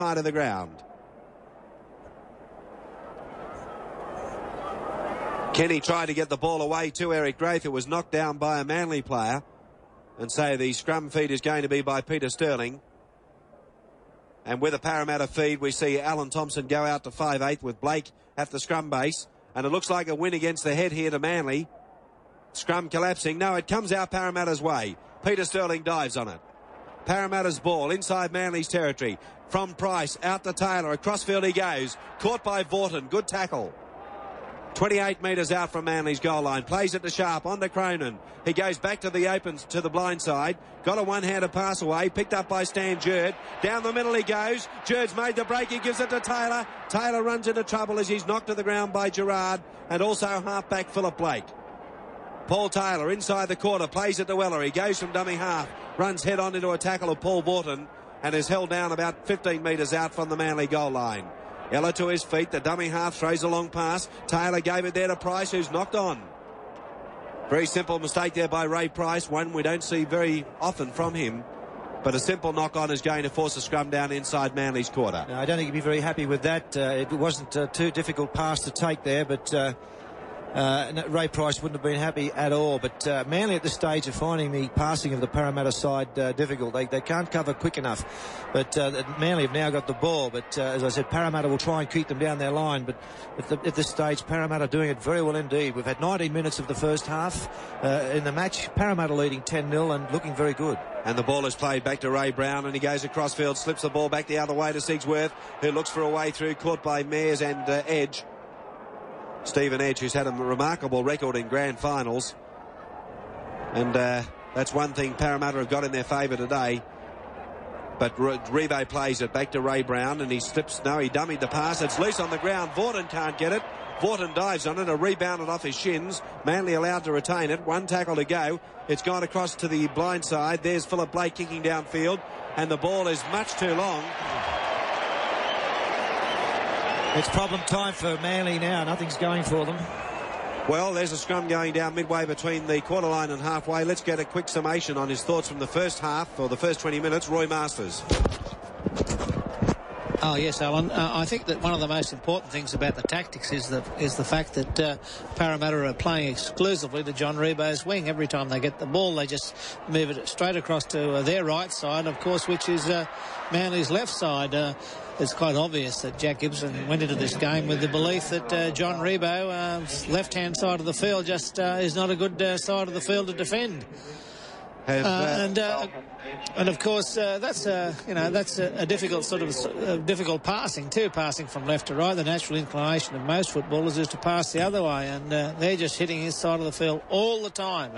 side of the ground. Kenny tried to get the ball away to Eric Graith. It was knocked down by a Manly player. And so the scrum feed is going to be by Peter Sterling. And with a Parramatta feed, we see Alan Thompson go out to 5'8" with Blake at the scrum base. And it looks like a win against the head here to Manly. Scrum collapsing. No, it comes out Parramatta's way. Peter Sterling dives on it. Parramatta's ball inside Manly's territory. From Price out to Taylor. Across field he goes. Caught by Vaughton. Good tackle. 28 metres out from Manly's goal line. Plays it to Sharp, on to Cronin. He goes back to the open, to the blind side. Got a one-handed pass away. Picked up by Stan Jerd. Down the middle he goes. Jerd's made the break. He gives it to Taylor. Taylor runs into trouble as he's knocked to the ground by Gerard. And also half-back Philip Blake. Paul Taylor inside the quarter. Plays it to Weller. He goes from dummy half. Runs head-on into a tackle of Paul Vaughton. And is held down about 15 metres out from the Manly goal line. Ella to his feet, the dummy half throws a long pass. Taylor gave it there to Price, who's knocked on. Very simple mistake there by Ray Price, one we don't see very often from him. But a simple knock-on is going to force a scrum down inside Manly's quarter. No, I don't think he'd be very happy with that. It wasn't too difficult pass to take there, but Ray Price wouldn't have been happy at all. But Manly at this stage are finding the passing of the Parramatta side difficult. They can't cover quick enough. But Manly have now got the ball. But as I said, Parramatta will try and keep them down their line. But at this stage, Parramatta doing it very well indeed. We've had 19 minutes of the first half in the match. Parramatta leading 10-0 and looking very good. And the ball is played back to Ray Brown, and he goes across field, slips the ball back the other way to Sigsworth, who looks for a way through, caught by Mears and Edge. Stephen Edge, who's had a remarkable record in grand finals. And that's one thing Parramatta have got in their favour today. But Rebo plays it back to Ray Brown, and he slips. No, he dummied the pass. It's loose on the ground. Vaughton can't get it. Vaughton dives on it, a rebounded off his shins. Manly allowed to retain it. One tackle to go. It's gone across to the blind side. There's Philip Blake kicking downfield, and the ball is much too long. It's problem time for Manly now. Nothing's going for them. Well, there's a scrum going down midway between the quarter line and halfway. Let's get a quick summation on his thoughts from the first half, or the first 20 minutes. Roy Masters. Oh, yes, Alan. I think that one of the most important things about the tactics is the fact that Parramatta are playing exclusively to John Rebo's wing. Every time they get the ball, they just move it straight across to their right side, of course, which is Manly's left side. It's quite obvious that Jack Gibson went into this game with the belief that John Rebo's left-hand side of the field just is not a good side of the field to defend. And of course that's a difficult sort of difficult passing from left to right. The natural inclination of most footballers is to pass the other way, and they're just hitting his side of the field all the time,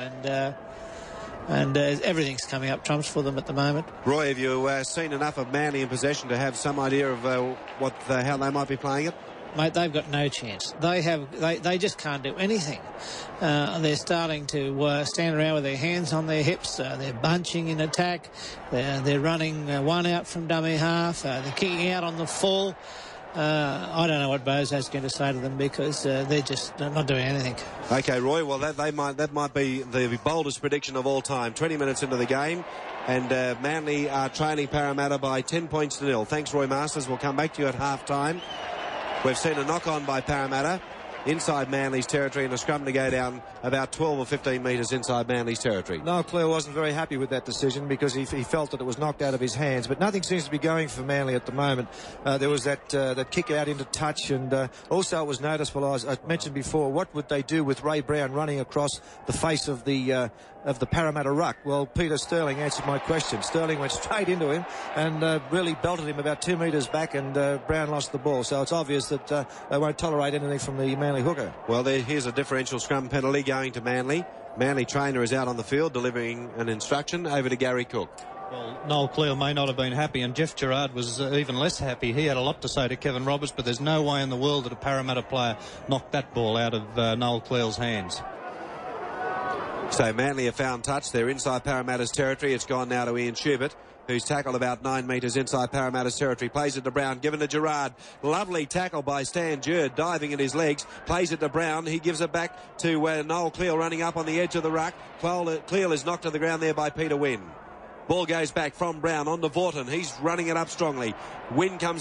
and everything's coming up trumps for them at the moment. Roy, have you seen enough of Manly in possession to have some idea of how they might be playing it? Mate, they've got no chance. They just can't do anything. They're starting to stand around with their hands on their hips. They're bunching in attack. They're running one out from dummy half. They're kicking out on the full. I don't know what Bozo's going to say to them, because they're just not doing anything. Okay, Roy, well, that might be the boldest prediction of all time. 20 minutes into the game, and Manly are trailing Parramatta by 10 points to 0. Thanks, Roy Masters. We'll come back to you at half-time. We've seen a knock-on by Parramatta inside Manly's territory, and a scrum to go down about 12 or 15 metres inside Manly's territory. Noel Clear wasn't very happy with that decision, because he felt that it was knocked out of his hands. But nothing seems to be going for Manly at the moment. There was that kick out into touch, and also it was noticeable, as I mentioned before, what would they do with Ray Brown running across the face of the Parramatta ruck? Well, Peter Sterling answered my question. Sterling went straight into him and really belted him about 2 metres back, and Brown lost the ball. So it's obvious that they won't tolerate anything from the Manly hooker. Well, here's a differential scrum penalty going to Manly. Manly trainer is out on the field delivering an instruction over to Gary Cook. Well, Noel Clear may not have been happy, and Jeff Gerard was even less happy. He had a lot to say to Kevin Roberts, but there's no way in the world that a Parramatta player knocked that ball out of Noel Clear's hands. So Manly have found touch. They're inside Parramatta's territory. It's gone now to Ian Schubert, who's tackled about 9 metres inside Parramatta's territory. Plays it to Brown, given to Gerard. Lovely tackle by Stan Jerd, diving at his legs. Plays it to Brown. He gives it back to Noel Clear, running up on the edge of the ruck. Clear is knocked to the ground there by Peter Wynn. Ball goes back from Brown on to Vorton. He's running it up strongly. Wynn comes